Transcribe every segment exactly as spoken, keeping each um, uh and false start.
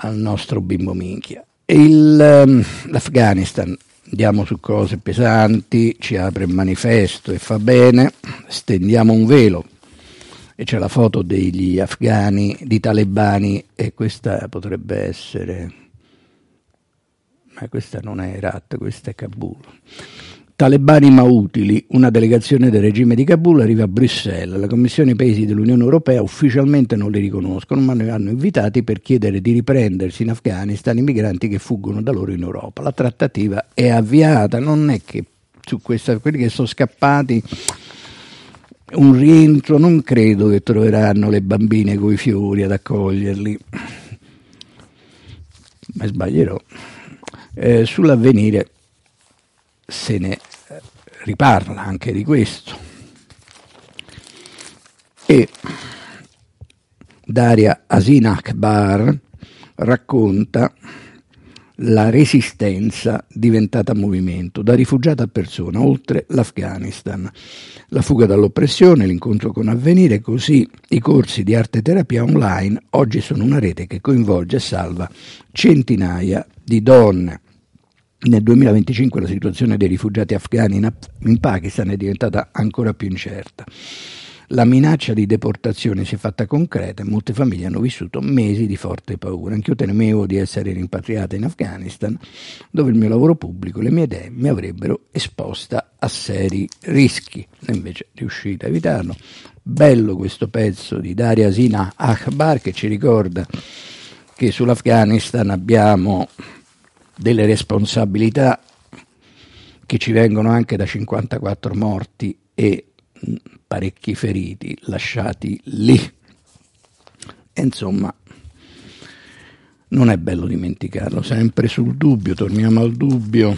al nostro bimbo minchia. Il, um, L'Afghanistan, andiamo su cose pesanti, ci apre il manifesto e fa bene, stendiamo un velo e c'è la foto degli afghani, di talebani, e questa potrebbe essere, ma questa non è Herat, questa è Kabul. Talebani ma utili, una delegazione del regime di Kabul arriva a Bruxelles, la Commissione Paesi dell'Unione Europea ufficialmente non li riconoscono, ma li hanno invitati per chiedere di riprendersi in Afghanistan i migranti che fuggono da loro in Europa. La trattativa è avviata, non è che su questa, quelli che sono scappati, un rientro, non credo che troveranno le bambine coi fiori ad accoglierli, ma sbaglierò. Eh, sull'Avvenire se ne riparla anche di questo, e Daria Asin Akbar racconta la resistenza diventata movimento, da rifugiata a persona, oltre l'Afghanistan, la fuga dall'oppressione, l'incontro con Avvenire, così i corsi di arte terapia online oggi sono una rete che coinvolge e salva centinaia di donne. Nel duemilaventicinque la situazione dei rifugiati afghani in, in Pakistan è diventata ancora più incerta. La minaccia di deportazione si è fatta concreta e molte famiglie hanno vissuto mesi di forte paura. Anch'io temevo di essere rimpatriata in Afghanistan, dove il mio lavoro pubblico e le mie idee mi avrebbero esposta a seri rischi. E invece riuscita a evitarlo. Bello questo pezzo di Daria Asin Akbar che ci ricorda che sull'Afghanistan abbiamo delle responsabilità che ci vengono anche da cinquantaquattro morti e parecchi feriti lasciati lì. E insomma non è bello dimenticarlo. Sempre sul dubbio, torniamo al dubbio.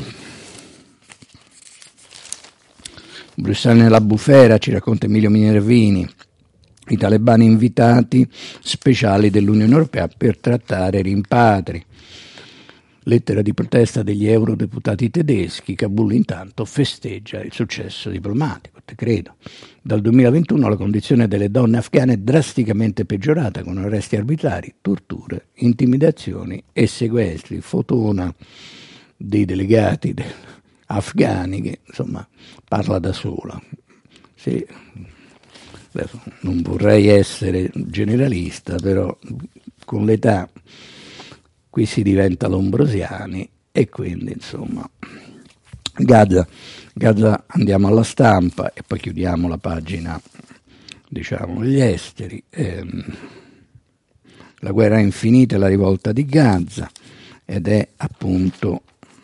Bruxelles nella bufera, ci racconta Emilio Minervini, i talebani invitati speciali dell'Unione Europea per trattare rimpatri. Lettera di protesta degli eurodeputati tedeschi. Kabul intanto festeggia il successo diplomatico, te credo. Dal duemilaventuno la condizione delle donne afghane è drasticamente peggiorata, con arresti arbitrari, torture, intimidazioni e sequestri. Fotona dei delegati de- afghani che insomma parla da sola. Sì. Adesso, non vorrei essere generalista, però con l'età qui si diventa lombrosiani e quindi insomma Gaza, Gaza andiamo alla stampa e poi chiudiamo la pagina, diciamo, gli esteri. Ehm, la guerra è infinita e la rivolta di Gaza, ed è appunto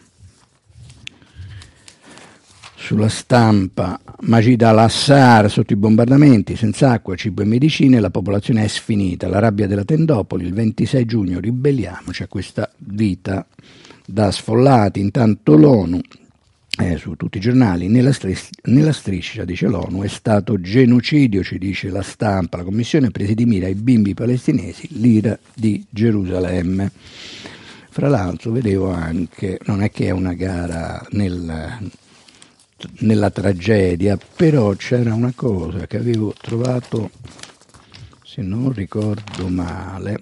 sulla stampa Majid al-Assar sotto i bombardamenti, senza acqua, cibo e medicine, la popolazione è sfinita, la rabbia della tendopoli, il ventisei giugno ribelliamoci a questa vita da sfollati. Intanto l'ONU, eh, su tutti i giornali, nella, stris- nella striscia, dice l'ONU, è stato genocidio, ci dice la stampa, la commissione prese di mira ai bimbi palestinesi, l'ira di Gerusalemme. Fra l'altro vedevo anche, non è che è una gara nel... nella tragedia, però c'era una cosa che avevo trovato, se non ricordo male,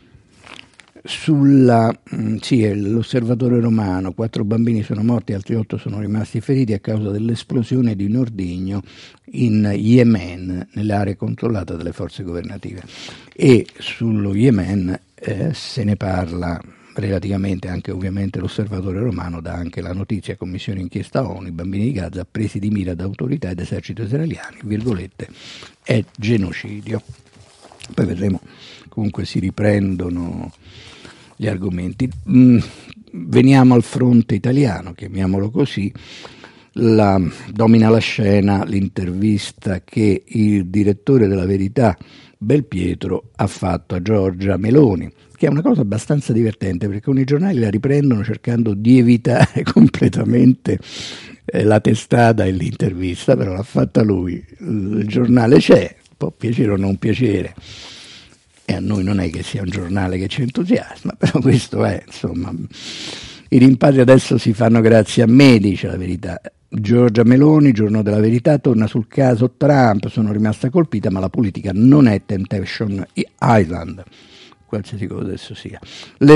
sulla sì, è l'Osservatore Romano, quattro bambini sono morti, altri otto sono rimasti feriti a causa dell'esplosione di un ordigno in Yemen, nelle aree controllate dalle forze governative. E sullo Yemen eh, se ne parla relativamente, anche ovviamente l'Osservatore Romano dà anche la notizia: commissione inchiesta ONU, i bambini di Gaza presi di mira da autorità ed esercito israeliani, virgolette, è genocidio. Poi vedremo, comunque si riprendono gli argomenti. Mm, veniamo al fronte italiano, chiamiamolo così. La, domina la scena l'intervista che il direttore della Verità Belpietro ha fatto a Giorgia Meloni, che è una cosa abbastanza divertente perché con i giornali la riprendono cercando di evitare completamente eh, la testata e l'intervista, però l'ha fatta lui, il giornale c'è, può piacere o non piacere, e a noi non è che sia un giornale che ci entusiasma, però questo è, insomma, i rimpatri adesso si fanno grazie a me, dice la Verità. Giorgia Meloni, Giorno della Verità, torna sul caso Trump, sono rimasta colpita, ma la politica non è Temptation Island, qualsiasi cosa adesso sia. Le